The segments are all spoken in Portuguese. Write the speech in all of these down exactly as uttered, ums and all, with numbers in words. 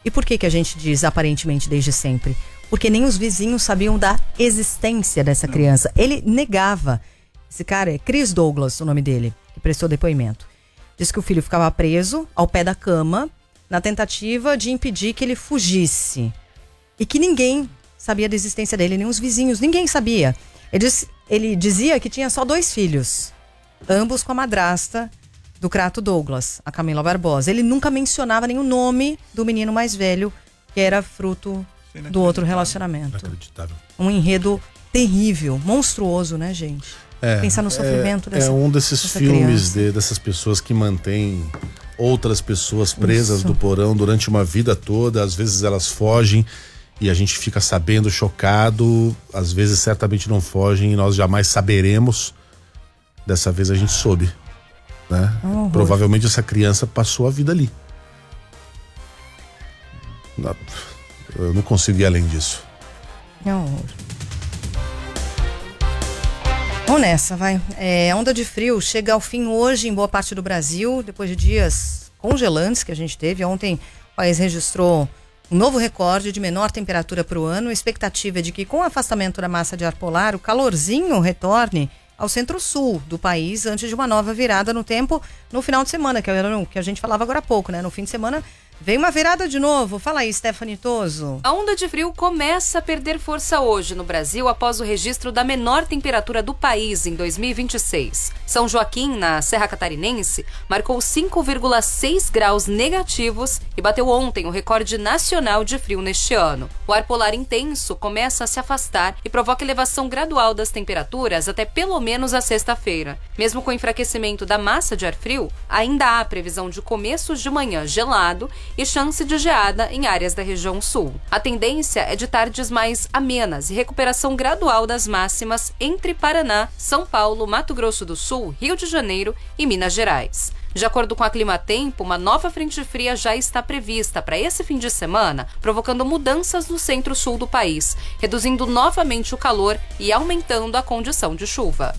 E por que que a gente diz aparentemente desde sempre? Porque nem os vizinhos sabiam da existência dessa criança. Ele negava. Esse cara é Chris Douglas, o nome dele, que prestou depoimento. Diz que o filho ficava preso ao pé da cama na tentativa de impedir que ele fugisse. E que ninguém sabia da existência dele, nem os vizinhos, ninguém sabia. Ele, diz, ele dizia que tinha só dois filhos, ambos com a madrasta do Crato Douglas, a Camila Barbosa. Ele nunca mencionava nem o nome do menino mais velho, que era fruto do outro relacionamento. Inacreditável. Um enredo terrível, monstruoso, né, gente? É, Pensar no sofrimento é, dessa É um desses dessa filmes de, dessas pessoas que mantêm outras pessoas presas Isso. no porão durante uma vida toda. Às vezes elas fogem e a gente fica sabendo, chocado. Às vezes certamente não fogem e nós jamais saberemos. Dessa vez a gente soube, né? Oh, Provavelmente essa criança passou a vida ali. Não, eu não consigo ir além disso. Não. Vamos nessa, vai. É, a onda de frio chega ao fim hoje em boa parte do Brasil, depois de dias congelantes que a gente teve. Ontem o país registrou um novo recorde de menor temperatura para o ano. A expectativa é de que, com o afastamento da massa de ar polar, o calorzinho retorne ao centro-sul do país antes de uma nova virada no tempo no final de semana, que era o que a gente falava agora há pouco, né? No fim de semana vem uma virada de novo. Fala aí, Stephanie Toso. A onda de frio começa a perder força hoje no Brasil após o registro da menor temperatura do país em dois mil e vinte e seis. São Joaquim, na Serra Catarinense, marcou cinco vírgula seis graus negativos e bateu ontem o recorde nacional de frio neste ano. O ar polar intenso começa a se afastar e provoca elevação gradual das temperaturas até pelo menos a sexta-feira. Mesmo com o enfraquecimento da massa de ar frio, ainda há previsão de começos de manhã gelado e chance de geada em áreas da região sul. A tendência é de tardes mais amenas e recuperação gradual das máximas entre Paraná, São Paulo, Mato Grosso do Sul, Rio de Janeiro e Minas Gerais. De acordo com a Climatempo, uma nova frente fria já está prevista para esse fim de semana, provocando mudanças no centro-sul do país, reduzindo novamente o calor e aumentando a condição de chuva.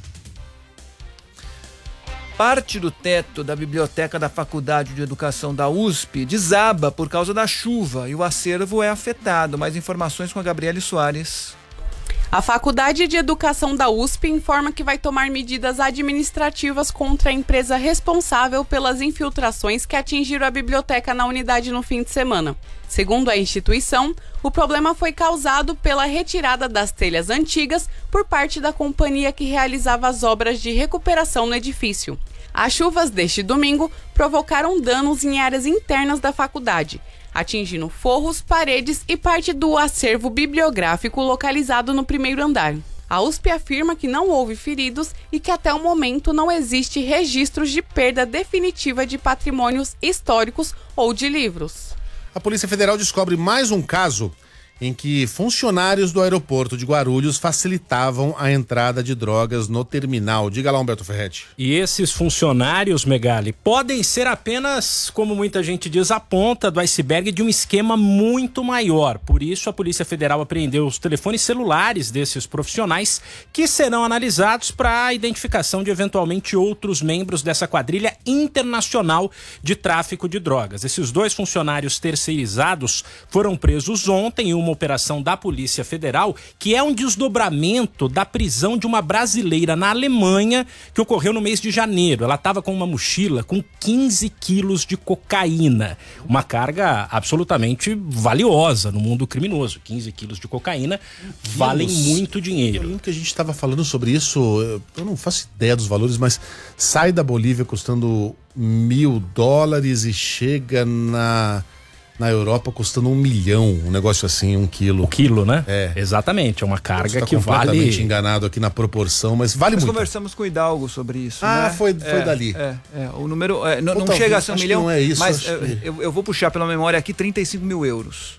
Parte do teto da biblioteca da Faculdade de Educação da U S P desaba por causa da chuva e o acervo é afetado. Mais informações com a Gabriele Soares. A Faculdade de Educação da U S P informa que vai tomar medidas administrativas contra a empresa responsável pelas infiltrações que atingiram a biblioteca na unidade no fim de semana. Segundo a instituição, o problema foi causado pela retirada das telhas antigas por parte da companhia que realizava as obras de recuperação no edifício. As chuvas deste domingo provocaram danos em áreas internas da faculdade, atingindo forros, paredes e parte do acervo bibliográfico localizado no primeiro andar. A U S P afirma que não houve feridos e que até o momento não existe registros de perda definitiva de patrimônios históricos ou de livros. A Polícia Federal descobre mais um caso em que funcionários do aeroporto de Guarulhos facilitavam a entrada de drogas no terminal. Diga lá, Humberto Ferretti. E esses funcionários, Megali, podem ser apenas, como muita gente diz, a ponta do iceberg de um esquema muito maior. Por isso, a Polícia Federal apreendeu os telefones celulares desses profissionais, que serão analisados para a identificação de eventualmente outros membros dessa quadrilha internacional de tráfico de drogas. Esses dois funcionários terceirizados foram presos ontem em uma operação da Polícia Federal, que é um desdobramento da prisão de uma brasileira na Alemanha, que ocorreu no mês de janeiro. Ela estava com uma mochila com quinze quilos de cocaína, uma carga absolutamente valiosa no mundo criminoso. quinze quilos de cocaína valem muito dinheiro. Eu lembro que a gente estava falando sobre isso, eu não faço ideia dos valores, mas sai da Bolívia custando mil dólares e chega na... na Europa custando um milhão, um negócio assim, um quilo. O quilo, né? É. Exatamente, é uma carga tá que completamente vale... enganado aqui na proporção, mas vale Nós muito. conversamos com o Hidalgo sobre isso, Ah, né? foi, foi é, dali. É, é, o número é, não, Ou não talvez, chega a ser um acho que milhão, não é isso, mas acho eu, que- eu, eu vou puxar pela memória aqui trinta e cinco mil euros.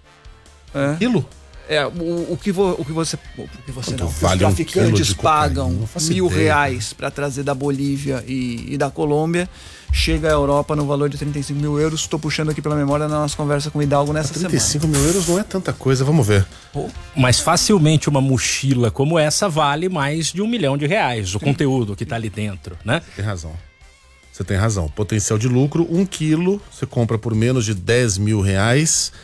É. Quilo? É, o, o, que vo, o que você, o que você Quanto não, vale os um quilo traficantes de cocaína? pagam Não faço mil ideia. reais para trazer da Bolívia e, e da Colômbia, chega à Europa no valor de trinta e cinco mil euros. Estou puxando aqui pela memória na nossa conversa com o Hidalgo nessa trinta e semana. cinco mil euros não é tanta coisa, vamos ver. Mas facilmente uma mochila como essa vale mais de um milhão de reais, o conteúdo que está ali dentro, né? Tem razão. Você tem razão. Potencial de lucro, um quilo, você compra por menos de dez mil reais.